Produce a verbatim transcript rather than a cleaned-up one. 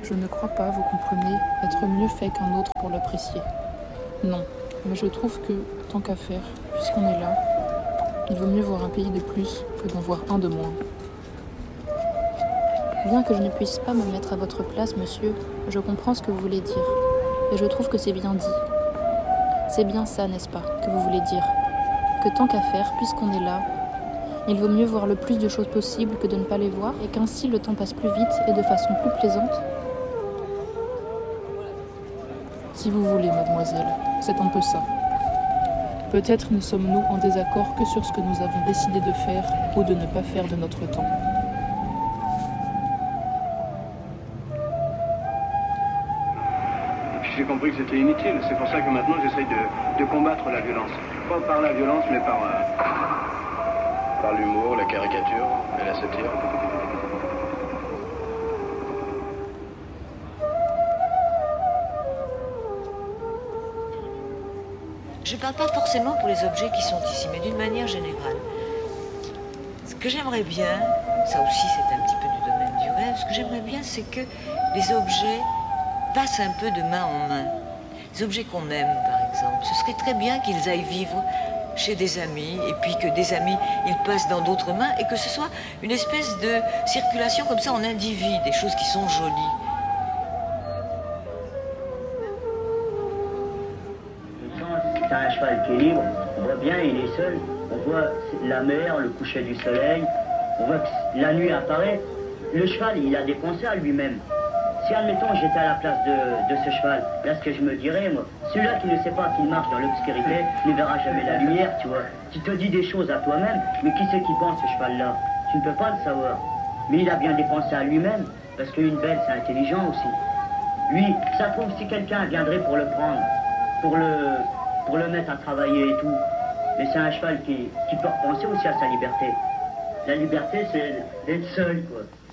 Je ne crois pas, vous comprenez, être mieux fait qu'un autre pour l'apprécier. Non, mais je trouve que, tant qu'à faire, puisqu'on est là, il vaut mieux voir un pays de plus que d'en voir un de moins. Bien que je ne puisse pas me mettre à votre place, monsieur, je comprends ce que vous voulez dire. Et je trouve que c'est bien dit. C'est bien ça, n'est-ce pas, que vous voulez dire? Que tant qu'à faire, puisqu'on est là, il vaut mieux voir le plus de choses possibles que de ne pas les voir, et qu'ainsi le temps passe plus vite et de façon plus plaisante? Si vous voulez, mademoiselle, c'est un peu ça. Peut-être ne sommes-nous en désaccord que sur ce que nous avons décidé de faire ou de ne pas faire de notre temps. J'ai compris que c'était inutile, c'est pour ça que maintenant j'essaye de, de combattre la violence. Pas par la violence, mais par, euh, par l'humour, la caricature et la satire. Je ne parle pas forcément pour les objets qui sont ici, mais d'une manière générale. Ce que j'aimerais bien, ça aussi c'est un petit peu du domaine du rêve, ce que j'aimerais bien c'est que les objets passent un peu de main en main. Les objets qu'on aime, par exemple. Ce serait très bien qu'ils aillent vivre chez des amis, et puis que des amis, ils passent dans d'autres mains, et que ce soit une espèce de circulation comme ça en individu, des choses qui sont jolies. C'est un cheval qui est libre, on voit bien, il est seul, on voit la mer, le coucher du soleil, on voit que la nuit apparaît. Le cheval, il a des pensées à lui-même. Si, admettons, j'étais à la place de, de ce cheval, là, ce que je me dirais, moi, celui-là qui ne sait pas qu'il marche dans l'obscurité ne verra jamais la lumière, tu vois. Tu te dis des choses à toi-même, mais qui c'est qui pense, ce cheval-là? Tu ne peux pas le savoir. Mais il a bien des pensées à lui-même, parce qu'une belle, c'est intelligent aussi. Lui, ça prouve si quelqu'un viendrait pour le prendre, pour le, pour le mettre à travailler et tout. Mais c'est un cheval qui, qui peut repenser aussi à sa liberté. La liberté, c'est d'être seul, quoi.